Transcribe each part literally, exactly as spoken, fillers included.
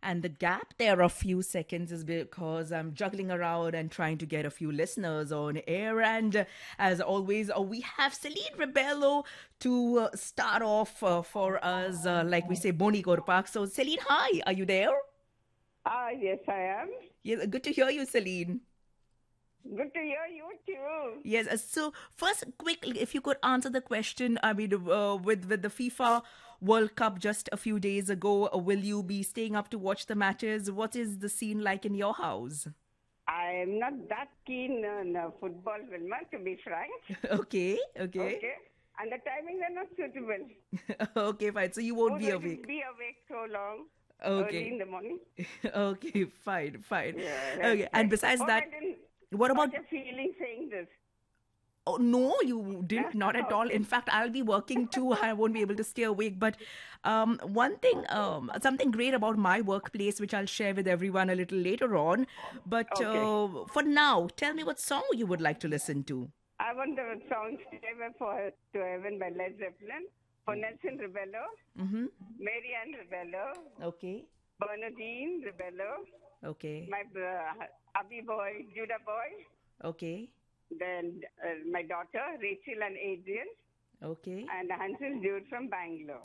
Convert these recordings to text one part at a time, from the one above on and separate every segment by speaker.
Speaker 1: And the gap there of few seconds is because I'm juggling around and trying to get a few listeners on air. And uh, as always, uh, we have Celine Rebello to uh, start off uh, for us, uh, like we say, Boni Korpak. So, Celine, hi, are you there?
Speaker 2: Ah, yes, I am.
Speaker 1: Yes, good to hear you, Celine.
Speaker 2: Good to hear you too.
Speaker 1: Yes. uh, So first, quickly, if you could answer the question, I mean, uh, with with the FIFA World Cup just a few days ago, uh, will you be staying up to watch the matches? What is the scene like in your house?
Speaker 2: I am not that keen on uh, football, Vilma, to be frank.
Speaker 1: Okay, okay,
Speaker 2: Okay. And the timings are not suitable.
Speaker 1: okay, fine. So you
Speaker 2: Who's
Speaker 1: won't be
Speaker 2: going to
Speaker 1: awake.
Speaker 2: be awake so long early in
Speaker 1: Okay,
Speaker 2: the morning?
Speaker 1: okay, fine, fine.
Speaker 2: Yeah, that's
Speaker 1: Okay, and
Speaker 2: right.
Speaker 1: besides
Speaker 2: Hope I
Speaker 1: that,
Speaker 2: didn't
Speaker 1: what about?
Speaker 2: hurt a feeling saying this.
Speaker 1: Oh, no, you didn't, not at all.
Speaker 2: Okay.
Speaker 1: In fact, I'll be working too. I won't be able to stay awake. But um, one thing, um, something great about my workplace, which I'll share with everyone a little later on. But
Speaker 2: Okay.
Speaker 1: uh, for now, tell me what song you would like to listen to.
Speaker 2: I want the song Stairway for to Heaven by Led Zeppelin for Nelson Rebello,
Speaker 1: Mm-hmm.
Speaker 2: Marianne Rebello,
Speaker 1: Okay,
Speaker 2: Bernadine Rebello,
Speaker 1: okay,
Speaker 2: my uh, Abby boy, Judah boy,
Speaker 1: okay,
Speaker 2: then uh, my daughter, Rachel and Adrian,
Speaker 1: okay.
Speaker 2: and Hansel Jude from Bangalore.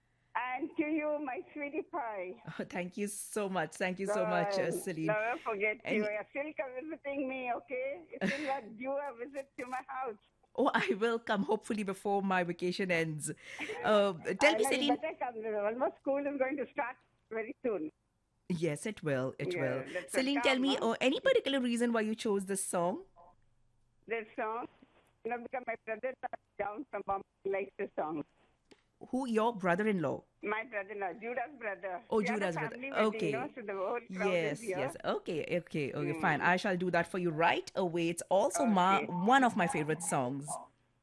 Speaker 2: And to you, my sweetie pie.
Speaker 1: Oh, thank you so much. Thank you so much, uh,
Speaker 2: Uh,
Speaker 1: Celine.
Speaker 2: never forget you.
Speaker 1: And
Speaker 2: You're still visiting me, okay? You still got due a visit to my house.
Speaker 1: oh, I will come hopefully before my vacation ends. Uh, tell
Speaker 2: I
Speaker 1: me,
Speaker 2: know you
Speaker 1: Celine.
Speaker 2: better come. Almost school is going to start very soon.
Speaker 1: Yes, it will. It will.
Speaker 2: Yeah, that's a
Speaker 1: Celine, tell
Speaker 2: come,
Speaker 1: me,
Speaker 2: huh?
Speaker 1: uh, any particular reason why you chose this song?
Speaker 2: This song, you know, because my brother down from Bombay likes the song.
Speaker 1: Who, your brother-in-law?
Speaker 2: My brother-in-law, Judah's brother.
Speaker 1: Oh,
Speaker 2: We had a
Speaker 1: Judah's brother.
Speaker 2: family wedding, you know,
Speaker 1: Okay.
Speaker 2: so the whole crowd is
Speaker 1: Yes,
Speaker 2: here.
Speaker 1: yes. Okay, okay, okay. Fine.
Speaker 2: Mm.
Speaker 1: I shall do that for you right away. It's also my
Speaker 2: Okay.
Speaker 1: one of my favorite songs.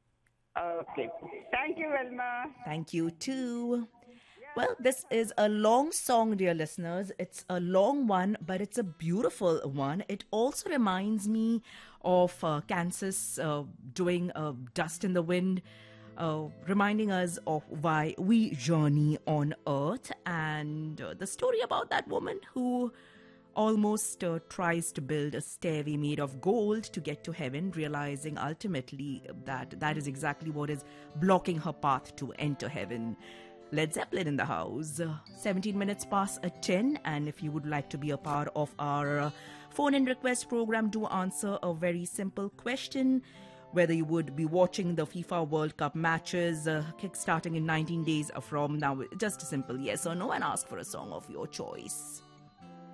Speaker 2: Okay. Thank you, Velma.
Speaker 1: Thank you too. Well, this is a long song, dear listeners. It's a long one, but it's a beautiful one. It also reminds me of uh, Kansas uh, doing uh, Dust in the Wind, uh, reminding us of why we journey on earth, and uh, the story about that woman who almost uh, tries to build a stairway made of gold to get to heaven, realizing ultimately that that is exactly what is blocking her path to enter heaven. Led Zeppelin in the house. Uh, seventeen minutes past a ten. And if you would like to be a part of our uh, phone in request program, do answer a very simple question. Whether you would be watching the FIFA World Cup matches uh, kick-starting in nineteen days from now. Just a simple yes or no and ask for a song of your choice.